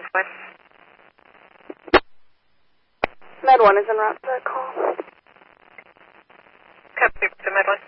What? Med 1 is en route to call. Copy to Med 1.